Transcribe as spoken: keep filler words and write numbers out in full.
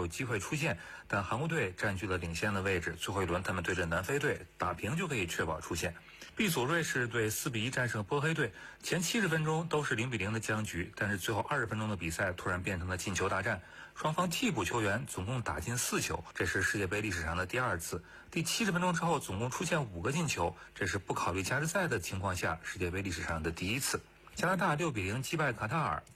机会出线，但韩国队占据了领先的位置，最后一轮他们对阵南非队打平就可以确保出线。B 组瑞士队四比一战胜波黑队，前七十分钟都是零比零的僵局，但是最后二十分钟的比赛突然变成了进球大战，双方替补球员总共打进四球，这是世界杯历史上的第二次。第七十分钟之后总共出现五个进球，这是不考虑加时赛的情况下世界杯历史上的第一次。加拿大六比零击败卡塔尔，